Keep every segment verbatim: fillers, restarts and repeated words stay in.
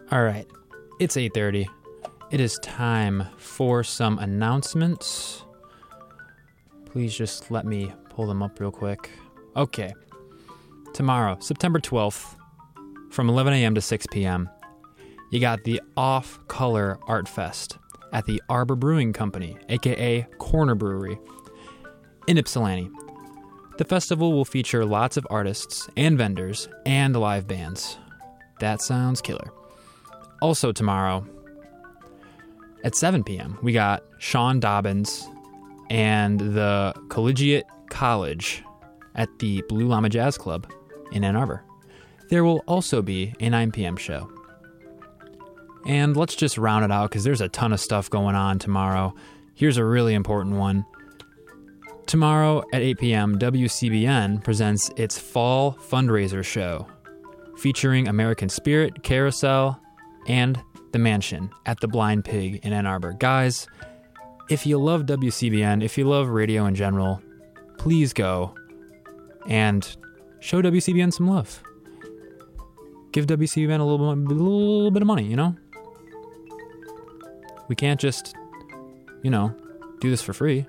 All right, it's eight thirty. It is time for some announcements. Please just let me pull them up real quick. Okay. Tomorrow, September twelfth, from eleven a.m. to six p.m., you got the Off Color Art Fest at the Arbor Brewing Company, a k a. Corner Brewery, in Ypsilanti. The festival will feature lots of artists and vendors and live bands. That sounds killer. Also tomorrow, at seven p.m., we got Sean Dobbins and the Collegiate College at the Blue Llama Jazz Club in Ann Arbor. There will also be a nine p.m. show. And let's just round it out because there's a ton of stuff going on tomorrow. Here's a really important one. Tomorrow at eight p.m., W C B N presents its Fall Fundraiser Show, featuring American Spirit, Carousel, and The Mansion at the Blind Pig in Ann Arbor. Guys, if you love W C B N, if you love radio in general, please go and show W C B N some love. Give W C B N a little, a little bit of money, you know? We can't just, you know, do this for free.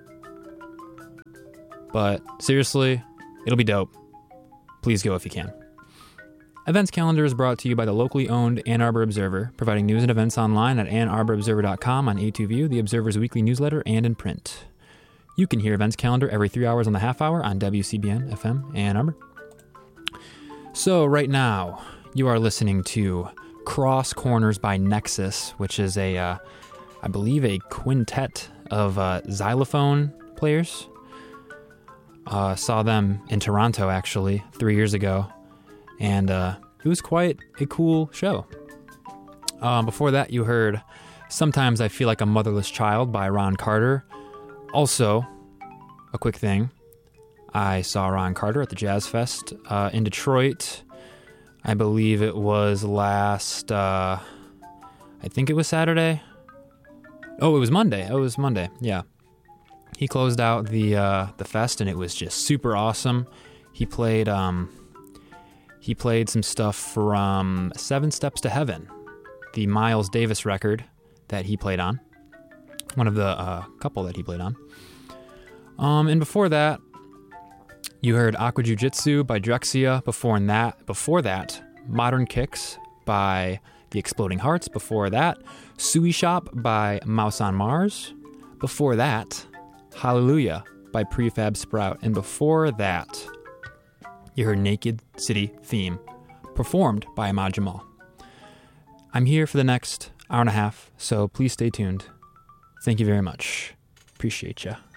But seriously, it'll be dope. Please go if you can. Events calendar is brought to you by the locally owned Ann Arbor Observer, providing news and events online at ann arbor observer dot com, on A two View, the Observer's weekly newsletter, and in print. You can hear events calendar every three hours on the half hour on W C B N F M Ann Arbor. So right now, you are listening to Cross Corners by Nexus, which is a, uh, I believe, a quintet of uh, xylophone players. Uh, saw them in Toronto, actually, three years ago. And uh, it was quite a cool show. Um, before that, you heard Sometimes I Feel Like a Motherless Child by Ron Carter. Also, a quick thing, I saw Ron Carter at the Jazz Fest uh, in Detroit. I believe it was last, uh, I think it was Saturday. Oh, it was Monday. Oh, it was Monday, yeah. He closed out the uh, the fest, and it was just super awesome. He played... Um, He played some stuff from Seven Steps to Heaven, the Miles Davis record that he played on. One of the uh, couple that he played on. Um, and before that, you heard Aqua Jiu Jitsu by Drexcia. Before that, before that, Modern Kicks by The Exploding Hearts. Before that, Sui Shop by Mouse on Mars. Before that, Hallelujah by Prefab Sprout. And before that, you heard Naked City Theme, performed by Ahmad Jamal. I'm here for the next hour and a half, so please stay tuned. Thank you very much. Appreciate ya.